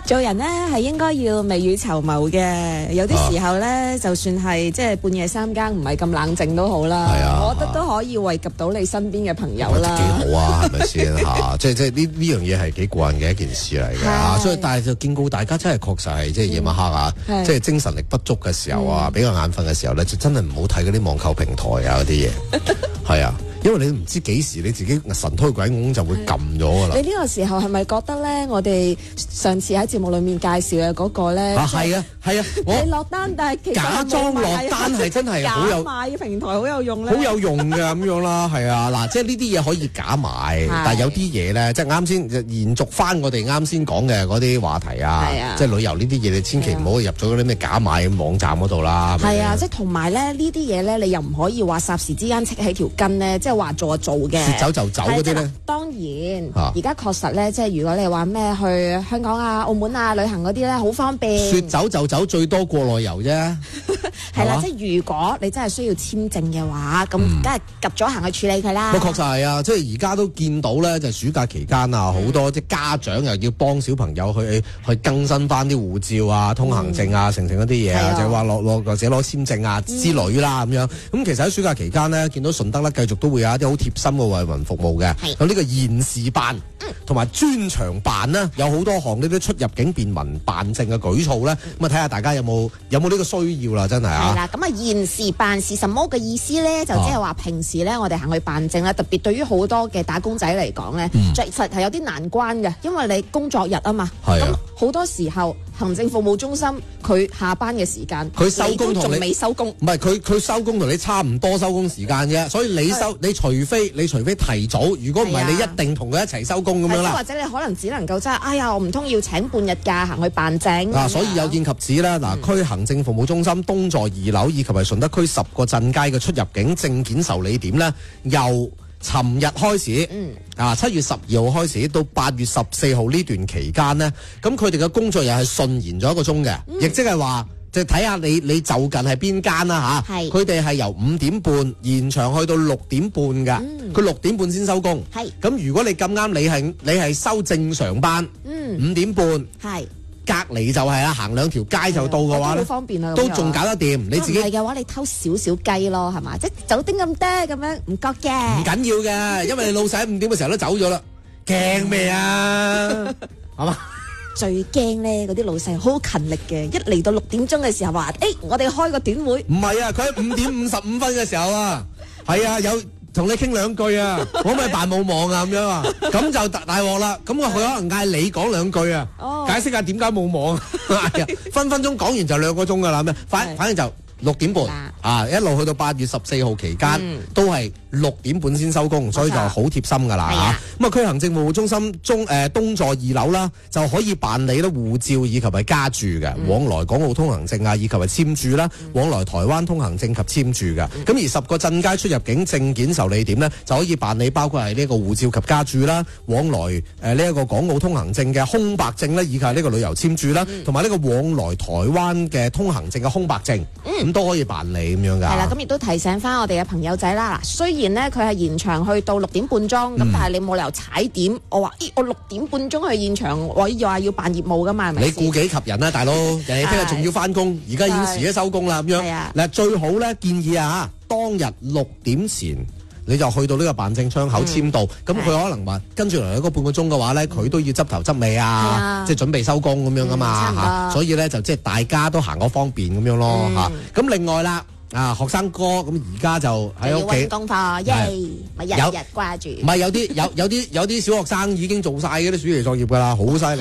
做人咧係應該要未雨綢繆嘅，有啲時候咧，就算係即係半夜三更唔係咁冷靜都好啦。我覺得都可以惠及到你身邊嘅朋友啦。 幾好啊，係咪先嚇？即係呢樣嘢係幾過癮嘅一件事嚟嘅嚇。所以但係就警告大家，真係確實係即係夜晚黑啊，即係精神力不足嘅時候啊，比較眼瞓嘅時候咧，就真係唔好睇嗰啲網購平台啊嗰啲嘢。係啊。因為你唔知幾時你自己神推鬼拱就會撳咗㗎啦。你呢個時候係咪覺得咧，我哋上次喺節目裡面介紹嘅嗰個咧？係啊，你落單，但係其實假裝落單係真係好有假買平台好有用咧。好有用嘅咁樣啦，係啊，嗱，即係呢啲嘢可以假買，但係有啲嘢咧，即係啱先延續翻我哋啱先講嘅嗰啲話題啊，即係旅遊呢啲嘢，你千祈唔好入咗嗰啲咩假買網站嗰度啦。係啊，即係同埋咧呢啲嘢咧，你又唔可以話霎時之間戚起條筋咧，即係話做就做嘅，說走就走嗰啲咧。當然，而家確實咧，即係如果你話咩去香港啊、澳門啊旅行嗰啲咧，好方便。說走就走，最多國內遊啫。係啦，即係如果你真係需要簽證嘅話，咁梗係及咗行去處理佢啦。確實係啊，即係而家都見到咧，就係暑假期間啊，好多即係家長又要幫小朋友去更新翻啲護照啊、通行證啊、成嗰啲嘢啊，就係話攞或者攞簽證啊之類啦咁樣。咁其實喺暑假期間呢，見到順德咧繼續都會有一啲好貼心嘅為民服務嘅，有呢個現時辦同埋專長辦呢，有好多項呢啲出入境便民辦證嘅舉措咧。咁啊睇下大家有冇呢個需要啦，真係啊！係啦，咁啊現時辦是什麼嘅意思咧？就即係話平時咧，我哋行去辦證咧，特別對於好多嘅打工仔嚟講咧，其實係有啲難關嘅，因為你工作日啊嘛。係啊。咁好多時候，行政服務中心佢下班嘅時間，佢收工同你仲未收工。唔係佢收工同你差唔多收工時間啫，所以你除非提早，如果唔係你一定同佢一齊收工咁樣啦。或者你可能只能夠真係，哎呀，我唔通要請半日假行去辦證。嗱，所以有見及此啦，嗱，區行政服務中心東座2樓以及係順德區10個鎮街嘅出入境證件受理點呢，由尋日開始，7月12號開始到8月14號呢段期間呢，咁佢哋嘅工作又係順延咗1個鐘嘅，亦即係話，就睇下你就近係邊間啦嚇。佢哋係由5點半延長去到6點半㗎，佢6點半先收工。咁如果你咁啱你係收正常班，5點半。隔離就係啦，行2條街就到嘅話咧，方便都仲搞得掂。你自己係嘅話，你偷少少雞咯，係嘛？即係酒精咁多咁樣，唔覺嘅。唔緊要嘅，因為你老細喺5點嘅時候都走咗啦，驚咩啊？係嘛？最驚咧，嗰啲老細好勤力嘅，一嚟到6點鐘嘅時候話，我哋開個短會。唔係啊，佢喺5點55分嘅時候啊，係啊，有同你傾2句啊，可唔可以扮冇望啊咁樣啊？咁就大鑊啦。咁佢可能嗌你講2句啊，解釋下點解冇望。分分鐘講完就2個鐘噶啦咩？反正就6點半啊，一路去到8月14號期間，都係6點半先收工，所以就好貼心噶啦嚇。咁啊，區行政服務中心東座2樓啦，就可以辦理咧護照以及係加注嘅，往來港澳通行證啊，以及係簽注啦，往來台灣通行證及簽注嘅。咁而10個鎮街出入境證件受理點呢，就可以辦理包括係呢個護照及加注啦，往來呢一個港澳通行證嘅空白證咧，以及係呢個旅遊簽注啦，同埋呢個往來台灣嘅通行證嘅空白證，咁都可以辦理咁樣㗎。係啦，咁亦都提醒翻我哋嘅朋友仔啦。嗱，雖然呢，佢係延長去到6點半鐘，咁但係你冇理由踩點。我話，我6點半鐘去現場，我又話要辦業務㗎嘛，係咪？你顧己及人啊，大佬，人哋聽日仲要翻工，而家已經遲咗收工啦，咁樣。嗱，最好咧建議啊，當日6點前你就去到呢個辦證窗口簽到，咁佢可能話跟住嚟嗰半個鐘嘅話咧，佢都要執頭執尾啊，即係準備收工咁樣㗎嘛嚇，所以咧就即係大家都行個方便咁樣咯嚇。咁另外啦。學生哥咁而家就喺屋企功課，咪日日掛住。唔係有啲小學生已經做晒嗰啲暑期作業㗎啦，好犀利。